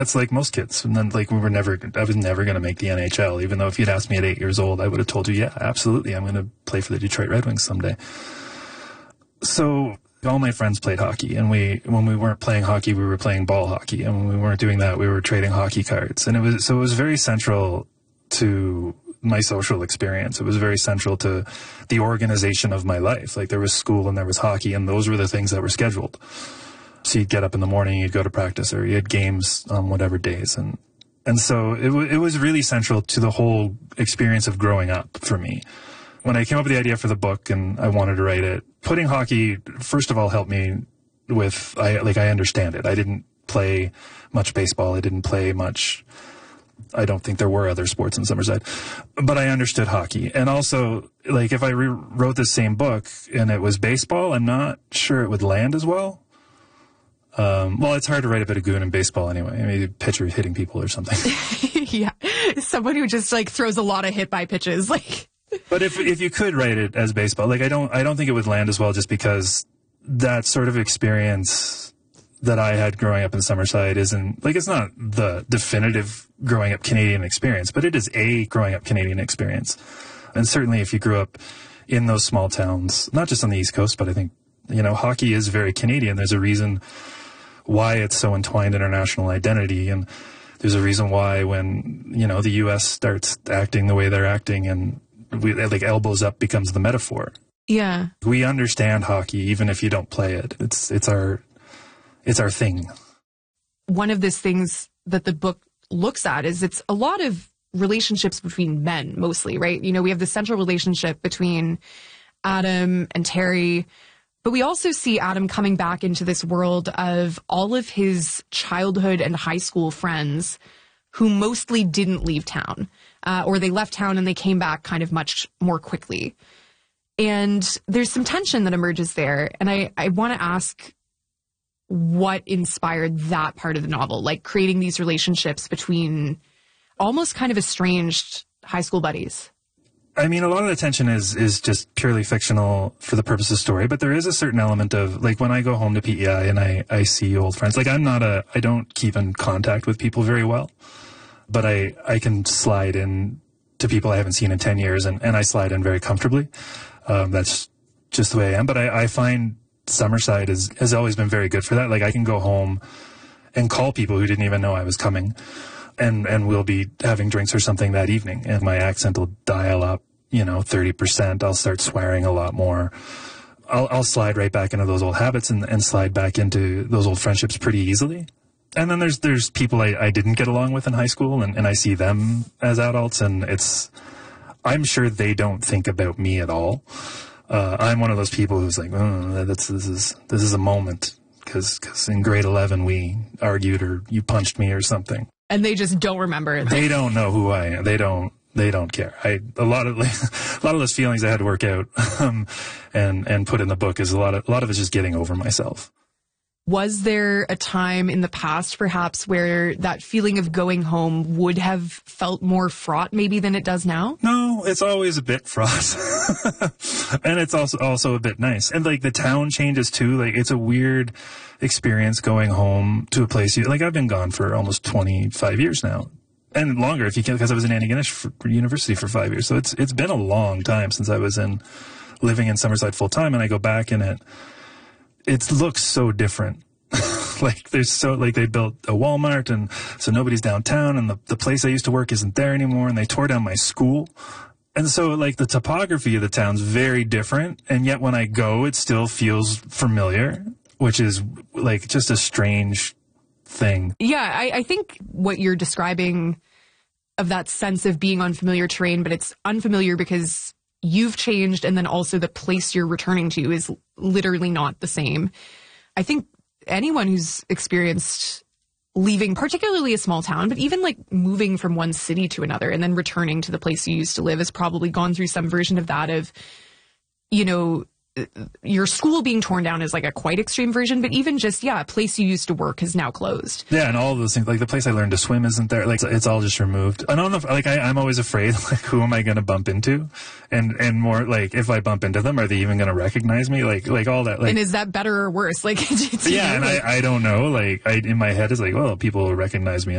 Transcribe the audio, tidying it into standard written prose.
It's like most kids. And then like I was never going to make the NHL, even though if you'd asked me at 8 years old, I would have told you, yeah, absolutely. I'm going to play for the Detroit Red Wings someday. So all my friends played hockey, and when we weren't playing hockey, we were playing ball hockey. And when we weren't doing that, we were trading hockey cards. And it was very central to my social experience. It was very central to the organization of my life. Like there was school and there was hockey, and those were the things that were scheduled. So you'd get up in the morning, you'd go to practice, or you had games on whatever days. And so it was really central to the whole experience of growing up for me. When I came up with the idea for the book and I wanted to write it, putting hockey, first of all, helped me with, I understand it. I didn't play much baseball. I didn't play much, I don't think there were other sports in Summerside, but I understood hockey. And also, like, if I wrote the same book and it was baseball, I'm not sure it would land as well. Well, it's hard to write about a goon in baseball anyway. I mean, a pitcher hitting people or something. Yeah. Someone who just like throws a lot of hit by pitches. Like, but if you could write it as baseball, like I don't think it would land as well, just because that sort of experience that I had growing up in Summerside isn't, like, it's not the definitive growing up Canadian experience, but it is a growing up Canadian experience. And certainly if you grew up in those small towns, not just on the East Coast, but I think, you know, hockey is very Canadian. There's a reason why it's so entwined in our national identity. And there's a reason why when, you know, the U.S. starts acting the way they're acting and like elbows up becomes the metaphor. yeah. We understand hockey even if you don't play it. It's our thing. One of these things that the book looks at is it's a lot of relationships between men mostly, right? You know, we have the central relationship between Adam and Terry, but we also see Adam coming back into this world of all of his childhood and high school friends who mostly didn't leave town, or they left town and they came back kind of much more quickly. And there's some tension that emerges there. And I want to ask what inspired that part of the novel, like creating these relationships between almost kind of estranged high school buddies. I mean, a lot of the tension is just purely fictional for the purpose of story, but there is a certain element of, like, when I go home to PEI and I see old friends, like, I don't keep in contact with people very well, but I can slide in to people I haven't seen in 10 years, and I slide in very comfortably. That's just the way I am, but I find Summerside has always been very good for that. Like, I can go home and call people who didn't even know I was coming. And we'll be having drinks or something that evening, and my accent will dial up, 30%. I'll start swearing a lot more. I'll slide right back into those old habits and slide back into those old friendships pretty easily. And then there's people I didn't get along with in high school, and I see them as adults, and I'm sure they don't think about me at all. I'm one of those people who's like, this is a moment, because in grade 11 we argued or you punched me or something. And they just don't remember it. They don't know who I am. They don't care. A lot of those feelings I had to work out, and put in the book is a lot of it's just getting over myself. Was there a time in the past, perhaps, where that feeling of going home would have felt more fraught maybe than it does now? No, it's always a bit fraught. And it's also a bit nice. And like the town changes too. Like it's a weird experience going home to a place I've been gone for almost 25 years now. And longer if you can, because I was in Antigonish for university for 5 years. So it's been a long time since I was living in Summerside full time, and I go back and it looks so different. They built a Walmart, and so nobody's downtown, and the place I used to work isn't there anymore, and they tore down my school. And so like the topography of the town's very different, and yet when I go, it still feels familiar, which is like just a strange thing. Yeah, I think what you're describing of that sense of being on familiar terrain, but it's unfamiliar because you've changed, and then also the place you're returning to is literally not the same. I think anyone who's experienced leaving, particularly a small town, but even like moving from one city to another and then returning to the place you used to live, has probably gone through some version of that of, your school being torn down is like a quite extreme version, but even just, a place you used to work is now closed. Yeah, and all of those things, like the place I learned to swim isn't there. Like it's all just removed. And I'm always afraid, like, who am I going to bump into? And more like, if I bump into them, are they even going to recognize me? Like all that. Like, and is that better or worse? Like, and I don't know. Like in my head, it's like, well, people will recognize me.